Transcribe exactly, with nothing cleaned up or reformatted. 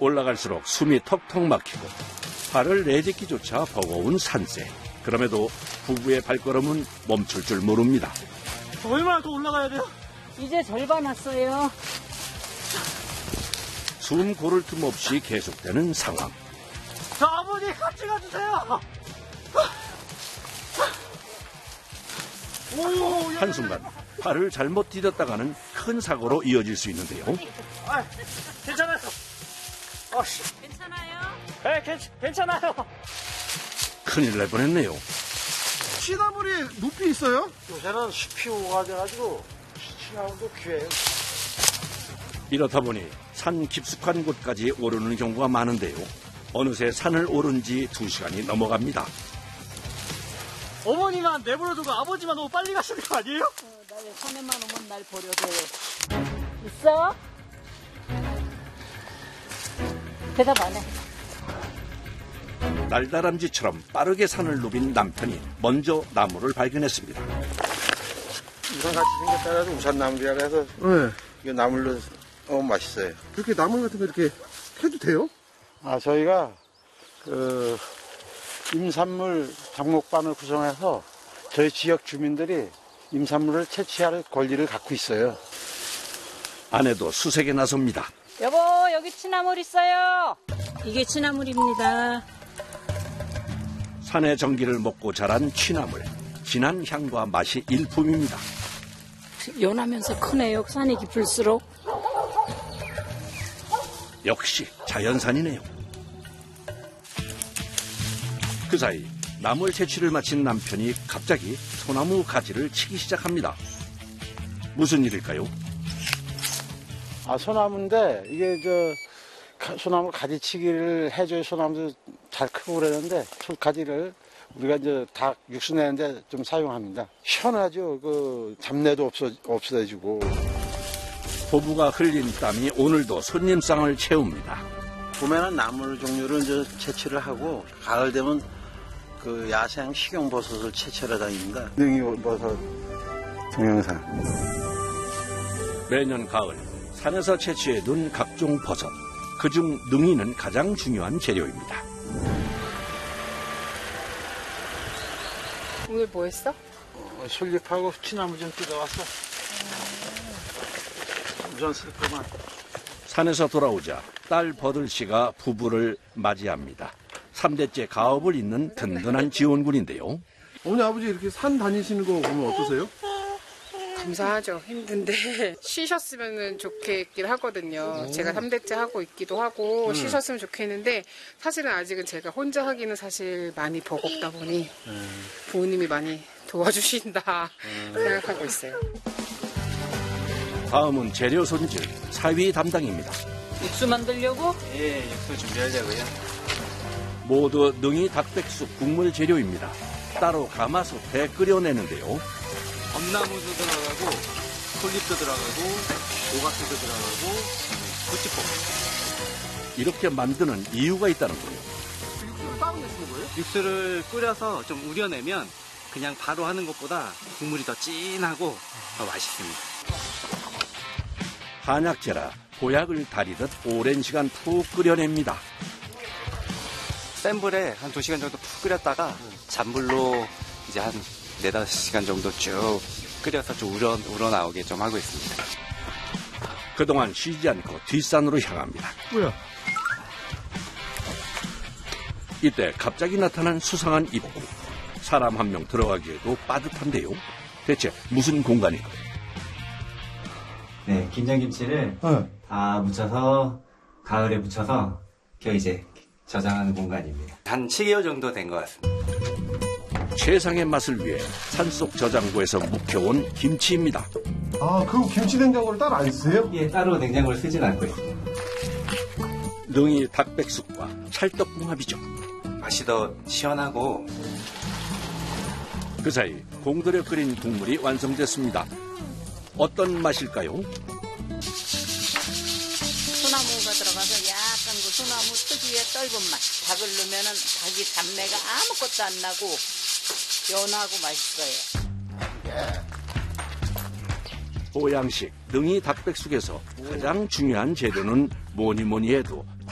올라갈수록 숨이 턱턱 막히고 발을 내딛기조차 버거운 산세. 그럼에도 부부의 발걸음은 멈출 줄 모릅니다. 얼마나 더 올라가야 돼요? 이제 절반 왔어요. 숨 고를 틈 없이 계속되는 상황. 저 아버지 같이 가주세요. 오, 한순간 발을 잘못 디뎠다가는 큰 사고로 이어질 수 있는데요. 아, 괜찮아요. 어, 괜찮아요? 네, 괜, 괜찮아요. 큰일 날 뻔했네요. 취나물이 높이 있어요? 요새는 숲이 오가져가지고 취나물도 귀해요. 이렇다 보니 산 깊숙한 곳까지 오르는 경우가 많은데요. 어느새 산을 오른 지 두 시간이 넘어갑니다. 어머니만 내버려두고 아버지만 너무 빨리 가시는 거 아니에요? 어, 날 산에만 오면 날 버려둬요. 있어? 대답 안 해. 날다람쥐처럼 빠르게 산을 누빈 남편이 먼저 나무를 발견했습니다. 우산같이 생겼다 해서 우산나물이라 해서 네. 이거 나물로 어 맛있어요. 그렇게 나물 같은 거 이렇게 해도 돼요? 아 저희가 그 임산물 장목반을 구성해서 저희 지역 주민들이 임산물을 채취할 권리를 갖고 있어요. 아내도 수색에 나섭니다. 여보, 여기 취나물 있어요. 이게 취나물입니다. 산의 전기를 먹고 자란 취나물. 진한 향과 맛이 일품입니다. 연하면서 크네요. 산이 깊을수록. 역시 자연산이네요. 그 사이 나물 채취를 마친 남편이 갑자기 소나무 가지를 치기 시작합니다. 무슨 일일까요? 아 소나무인데 이게 저 가- 소나무 가지치기를 해줘야 소나무도 잘 크고 그러는데 소 가지를 우리가 이제 닭 육수 내는데 좀 사용합니다. 시원하죠. 그 잡내도 없어 없어지고. 부부가 흘린 땀이 오늘도 손님상을 채웁니다. 봄에는 나물 종류를 이제 채취를 하고 가을 되면 그 야생 식용버섯을 채취하러 다닙니다. 능이버섯 동영상. 매년 가을 산에서 채취해둔 각종 버섯. 그중 능이는 가장 중요한 재료입니다. 오늘 뭐 했어? 어, 솔잎하고 취나무 좀 뜯어왔어. 우선 쓸 거만. 산에서 돌아오자 딸 버들 씨가 부부를 맞이합니다. 삼 대째 가업을 잇는 든든한 지원군인데요. 어머니 아버지 이렇게 산 다니시는 거 보면 어떠세요? 감사하죠. 힘든데 쉬셨으면 좋겠긴 하거든요. 제가 삼 대째 하고 있기도 하고 음. 쉬셨으면 좋겠는데 사실은 아직은 제가 혼자 하기는 사실 많이 버겁다 보니 부모님이 많이 도와주신다 생각하고 있어요. 다음은 재료 손질, 사위 담당입니다. 육수 만들려고? 예, 육수 준비하자고요. 모두 능이 닭백숙 국물 재료입니다. 따로 가마솥에 끓여내는데요. 엄나무도 들어가고, 솔잎도 들어가고, 오가스도 들어가고, 부찌뽕. 이렇게 만드는 이유가 있다는 거예요. 육수를 따로 내시는 거예요? 육수를 끓여서 좀 우려내면 그냥 바로 하는 것보다 국물이 더 진하고 더 맛있습니다. 한약재라 보약을 다리듯 오랜 시간 푹 끓여냅니다. 센 불에 한 두 시간 정도 푹 끓였다가 잔불로 이제 한 네다섯 시간 정도 쭉 끓여서 좀 우러, 우러나오게 좀 하고 있습니다. 그동안 쉬지 않고 뒷산으로 향합니다. 뭐야? 이때 갑자기 나타난 수상한 입구. 사람 한 명 들어가기에도 빠듯한데요. 대체 무슨 공간일까요? 네, 김장김치를 네. 다 묻혀서 가을에 묻혀서 그 이제 저장하는 공간입니다. 한 칠 개월 정도 된 것 같습니다. 최상의 맛을 위해 산속 저장고에서 묵혀온 김치입니다. 아, 그 김치 냉장고를 따로 안 쓰세요? 예, 따로 냉장고를 쓰진 않고 있습니다. 능이 닭백숙과 찰떡궁합이죠. 맛이 더 시원하고 그 사이 공들여 끓인 국물이 완성됐습니다. 어떤 맛일까요? 소나무가 들어가서 약간 그 소나무 특유의 떫은 맛. 닭을 넣으면은 닭이 잡내가 아무것도 안 나고 연하고 맛있어요. 보양식 능이 닭백숙에서 가장 중요한 재료는 뭐니 뭐니 해도